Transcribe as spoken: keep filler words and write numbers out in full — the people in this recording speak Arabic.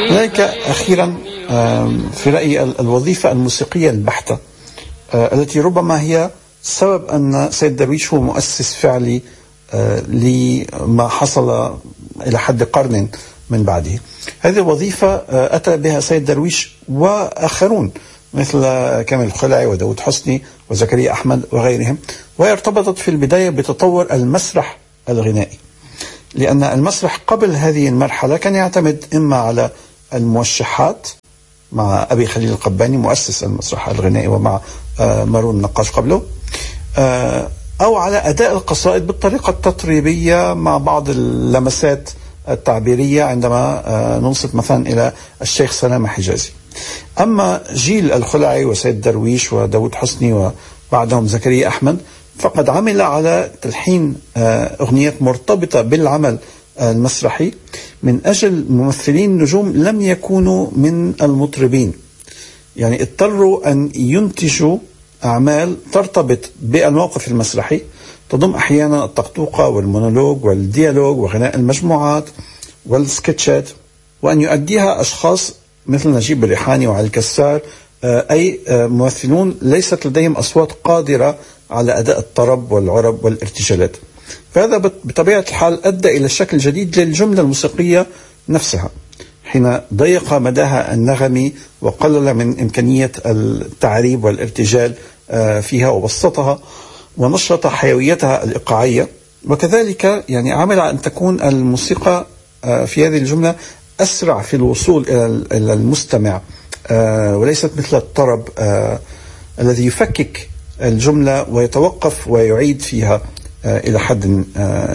هناك أخيرا في رأيي الوظيفة الموسيقية البحتة التي ربما هي سبب أن سيد درويش هو مؤسس فعلي لما حصل إلى حد قرن من بعده. هذه الوظيفة أتى بها سيد درويش وآخرون مثل كامل الخلعي وداود حسني وزكريا أحمد وغيرهم، وهي ارتبطت في البداية بتطور المسرح الغنائي، لأن المسرح قبل هذه المرحلة كان يعتمد إما على الموشحات مع أبي خليل القباني مؤسس المسرح الغنائي ومع مارون النقاش قبله، أو على أداء القصائد بالطريقة التطريبية مع بعض اللمسات التعبيرية عندما ننصت مثلا إلى الشيخ سلامة حجازي. أما جيل الخلعي وسيد درويش وداود حسني وبعدهم زكريا أحمد فقد عمل على تلحين أغنيات مرتبطة بالعمل المسرحي من أجل ممثلين نجوم لم يكونوا من المطربين، يعني اضطروا أن ينتجوا أعمال ترتبط بالموقف المسرحي، تضم أحيانا الطقطوقة والمونولوج والديالوج وغناء المجموعات والسكتشات، وأن يؤديها أشخاص مثل نجيب الريحاني وعلي الكسار، أي ممثلون ليست لديهم أصوات قادرة على أداء الطرب والعرب والارتجالات. فهذا بطبيعة الحال أدى إلى شكل جديد للجملة الموسيقية نفسها، حين ضيق مداها النغمي وقلل من إمكانية التعريب والارتجال فيها وبسطها ونشرت حيويتها الإيقاعية، وكذلك يعني عمل على أن تكون الموسيقى في هذه الجملة أسرع في الوصول إلى المستمع، وليست مثل الطرب الذي يفكك الجملة ويتوقف ويعيد فيها إلى حد